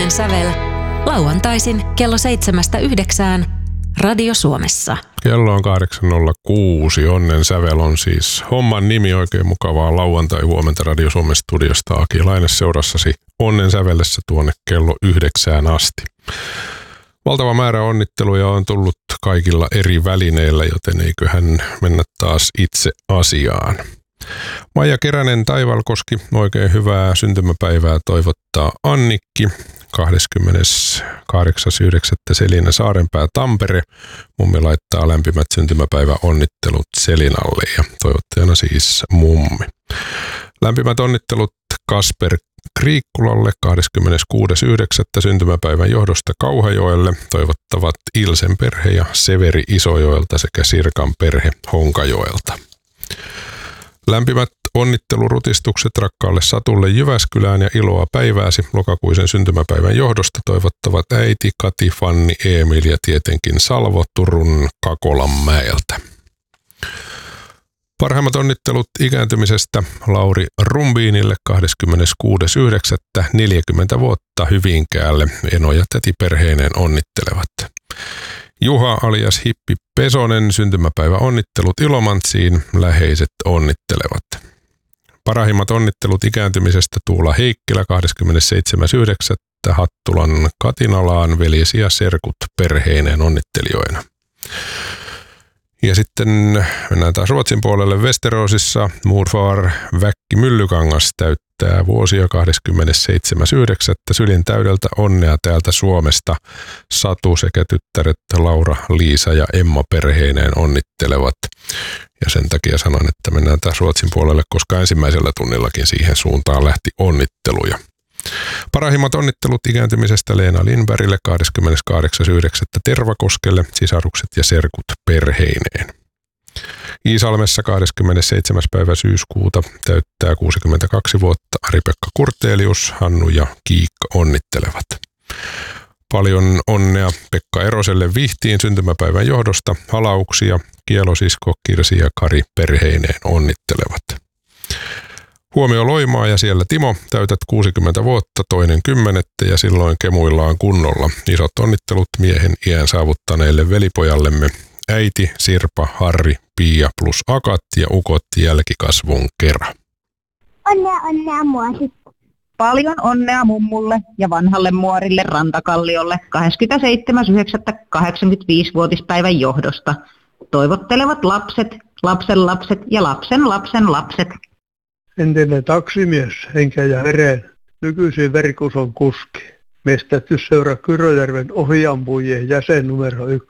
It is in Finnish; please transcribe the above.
Onnen sävel. Lauantaisin kello 7-9 Radio Suomessa. Kello on 8.06. Onnen sävel on siis homman nimi. Oikein mukavaa lauantai-huomenta Radio Suomen studiosta. Aki Laine seurassasi Onnen sävellessä tuonne kello 9 asti. Valtava määrä onnitteluja on tullut kaikilla eri välineillä, joten eiköhän mennä taas itse asiaan. Maija Keränen Taivalkoski, oikein hyvää syntymäpäivää toivottaa Annikki. 28.9. Selina Saarenpää Tampere. Mummi laittaa lämpimät syntymäpäiväonnittelut Selinalle ja toivottajana siis mummi. Lämpimät onnittelut Kasper Kriikkulalle 26.9. syntymäpäivän johdosta Kauhajoelle. Toivottavat Ilsen perhe ja Severi Isojoelta sekä Sirkan perhe Honkajoelta. Lämpimät onnittelurutistukset rakkaalle Satulle Jyväskylään ja iloa päivääsi lokakuisen syntymäpäivän johdosta toivottavat äiti, Kati, Fanni, Emil ja tietenkin Salvo Turun Kakolanmäeltä. Parhaimmat onnittelut ikääntymisestä Lauri Rumbiinille 26.9. 40 vuotta Hyvinkäälle. Eno ja täti perheineen onnittelevat. Juha alias Hippi Pesonen, syntymäpäivä onnittelut Ilomantsiin, läheiset onnittelevat. Parhaimmat onnittelut ikääntymisestä Tuula Heikkilä 27.9. Hattulan Katinalaan, veljesi ja serkut perheineen onnittelijoina. Ja sitten mennään taas Ruotsin puolelle. Westerosissa Moodfar Väkki Myllykangas täyttää vuosia 27.9. Sylin täydeltä onnea täältä Suomesta. Satu sekä tyttäret Laura, Liisa ja Emma perheineen onnittelevat. Ja sen takia sanon, että mennään taas Ruotsin puolelle, koska ensimmäisellä tunnillakin siihen suuntaan lähti onnitteluja. Parhaimmat onnittelut ikääntymisestä Leena Lindbergille 28.9. Tervakoskelle, sisarukset ja serkut perheineen. Iisalmessa 27. päivä syyskuuta täyttää 62 vuotta Ari-Pekka Kurtelius, Hannu ja Kiikka onnittelevat. Paljon onnea Pekka Eroselle Vihtiin syntymäpäivän johdosta, halauksia, Kielosisko, Kirsi ja Kari perheineen onnittelevat. Huomio Loimaa ja siellä Timo, täytät 60 vuotta, 2.10. ja silloin kemuillaan kunnolla. Isot onnittelut miehen iän saavuttaneelle velipojallemme äiti, Sirpa, Harri, Pia plus akat ja ukot jälkikasvun kera. Onnea muori. Paljon onnea mummulle ja vanhalle muorille Rantakalliolle 27.9.85-vuotispäivän johdosta. Toivottelevat lapset, lapsenlapset ja lapsenlapset. Entinen taksimies, henkä ja veren, nykyisin Verkus on kuski. Mestätysseura Kyröjärven ohiampujien jäsen numero 1.